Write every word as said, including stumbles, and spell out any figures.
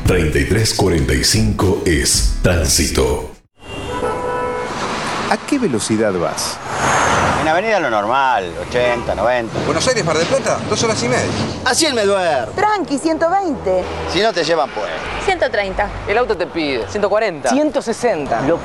treinta y tres cuarenta y cinco es Tránsito. ¿A qué velocidad vas? En avenida lo normal, ochenta, noventa. Buenos Aires, Mar del Plata, dos horas y media. Así él me duermo. Tranqui, ciento veinte. Si no te llevan, pues. ciento treinta. El auto te pide ciento cuarenta. ciento sesenta. Lo